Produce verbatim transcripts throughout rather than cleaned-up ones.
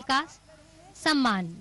का सम्मान।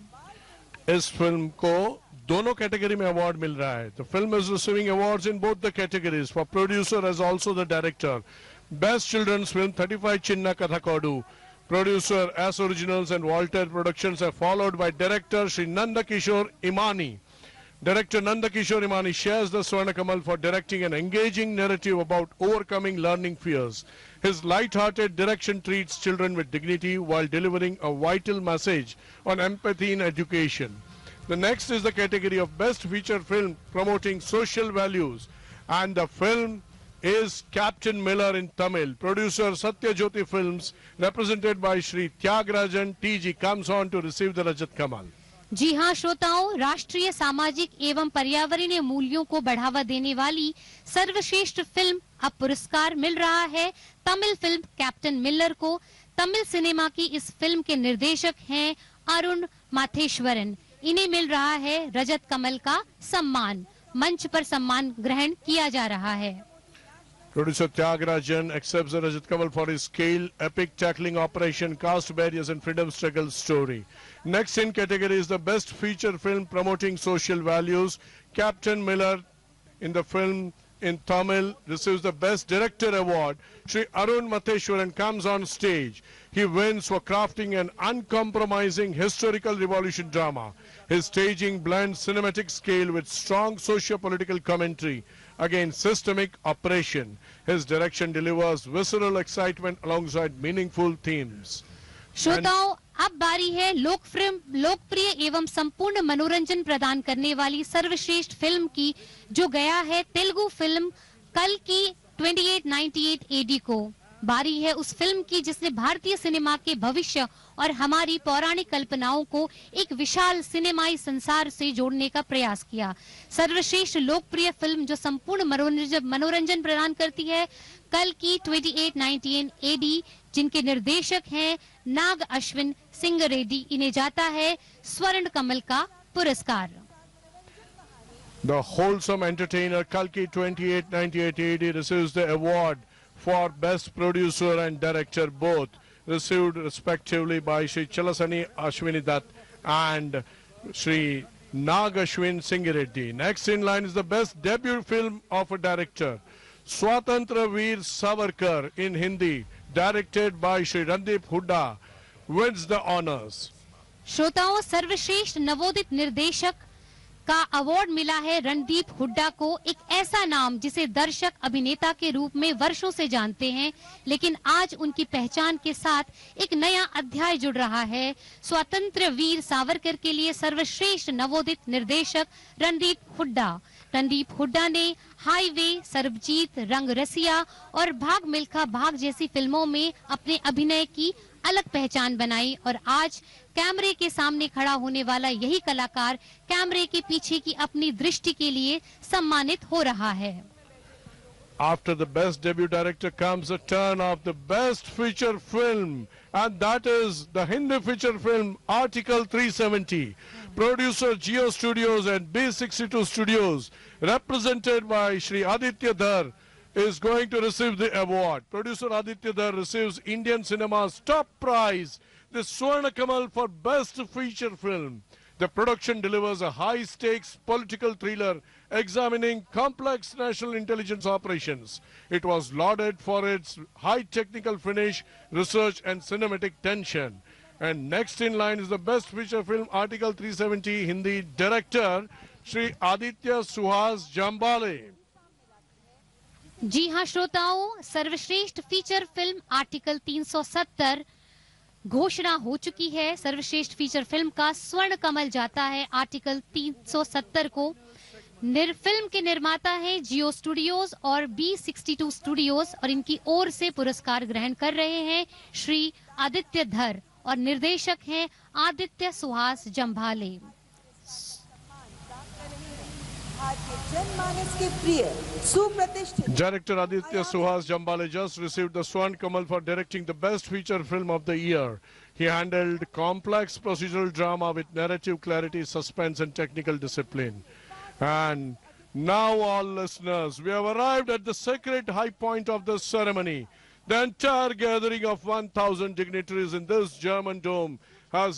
इस फिल्म को दोनों कैटेगरी में अवार्ड मिल रहा है। The film is receiving awards in both the categories for producer as also the director. Best children's film thirty-five Chinna Kathakodu. Producer S Originals and Walter Productions are followed by director Shri Nanda Kishore Imani. Director Nanda Kishore Imani shares the Swarna Kamal for directing an engaging narrative about overcoming learning fears. His light-hearted direction treats children with dignity while delivering a vital message on empathy in education. The next is the category of Best Feature Film promoting social values, and the film is Captain Miller in Tamil. Producer Satya Jyoti Films, represented by Shri Tyagarajan T G, comes on to receive the Rajat Kamal. जी हाँ श्रोताओं, राष्ट्रीय सामाजिक एवं पर्यावरणीय मूल्यों को बढ़ावा देने वाली सर्वश्रेष्ठ फिल्म अब पुरस्कार मिल रहा है तमिल फिल्म कैप्टन मिलर को। तमिल सिनेमा की इस फिल्म के निर्देशक हैं अरुण माथेश्वरन। इन्हें मिल रहा है रजत कमल का सम्मान। मंच पर सम्मान ग्रहण किया जा रहा है। Producer Tyagarajan accepts the Rajat Kamal for his scale, epic tackling operation, caste barriers and freedom struggle story. Next in category is the Best Feature Film promoting social values. Captain Miller in the film in Tamil receives the Best Director Award. Shri Arun Matheshwaran comes on stage. He wins for crafting an uncompromising historical revolution drama. His staging blends cinematic scale with strong socio-political commentary against systemic oppression. His direction delivers visceral excitement alongside meaningful themes. श्रोताओं, अब बारी है लोक film लोकप्रिय एवं संपूर्ण मनोरंजन प्रदान करने वाली सर्वश्रेष्ठ फिल्म की, जो गया है तेलुगु फिल्म कल की अट्ठाईस सौ अट्ठानवे एडी को। बारी है उस फिल्म की जिसने भारतीय सिनेमा के भविष्य और हमारी पौराणिक कल्पनाओं को एक विशाल सिनेमाई संसार से जोड़ने का प्रयास किया। सर्वश्रेष्ठ लोकप्रिय फिल्म जो संपूर्ण मनोरंजन मनोरंजन प्रदान करती है, कल की अट्ठाईस सौ अट्ठानवे एडी, जिनके निर्देशक हैं नाग अश्विन सिंह रेड्डी, इन्हें जाता है स्वर्ण कमल का पुरस्कार। The wholesome entertainer Kalki twenty-eight ninety-eight A D receives the award for Best Producer and Director, both received respectively by Shri Chalasani Ashwini Dutt and Shri Nag Ashwin Singh Reddy. Next in line is the Best Debut Film of a Director, Swatantra Veer Savarkar in Hindi, directed by Shri Randeep Hooda, wins the honors. श्रोताओं, सर्वश्रेष्ठ नवोदित निर्देशक का award मिला है रणदीप हुड्डा को। एक ऐसा नाम जिसे दर्शक अभिनेता के रूप में वर्षों से जानते हैं, लेकिन आज उनकी पहचान के साथ एक नया अध्याय जुड़ रहा है। स्वतंत्र वीर सावरकर के लिए सर्वश्रेष्ठ नवोदित निर्देशक रणदीप हुड्डा। रणदीप हुड्डा ने हाईवे, सरबजीत, रंग रसिया और भाग मिल्खा भाग जैसी फिल्मों में अपने अभिनय की अलग पहचान बनाई, और आज कैमरे के सामने खड़ा होने वाला यही कलाकार कैमरे के पीछे की अपनी दृष्टि के लिए सम्मानित हो रहा है। After the Best Debut Director comes the turn of the Best Feature Film, and that is the Hindi feature film Article three seventy. Producer Jio Studios and B sixty-two Studios, represented by Shri Aditya Dhar, is going to receive the award. Producer Aditya Dhar receives Indian cinema's top prize, the Swarna Kamal for Best Feature Film. The production delivers a high-stakes political thriller examining complex national intelligence operations. It was lauded for its high technical finish, research and cinematic tension. And next in line is the Best Feature Film Article three seventy Hindi director Shri Aditya Suhas Jambale. जी हाँ श्रोताओं, सर्वश्रेष्ठ feature film article तीन सौ सत्तर घोषणा हो चुकी है। सर्वश्रेष्ठ फीचर फिल्म का स्वर्ण कमल जाता है आर्टिकल तीन सौ सत्तर को। निर फिल्म के निर्माता हैं जियो स्टूडियोज और बी सिक्सटी टू स्टूडियोज, और इनकी ओर से पुरस्कार ग्रहण कर रहे हैं श्री आदित्य धर, और निर्देशक हैं Aditya Suhas जम्भाले। Director Aditya Suhas Jambale just received the Swarna Kamal for directing the Best Feature Film of the Year. He handled complex procedural drama with narrative clarity, suspense and technical discipline. And now all listeners, we have arrived at the sacred high point of the ceremony. The entire gathering of one thousand dignitaries in this German dome has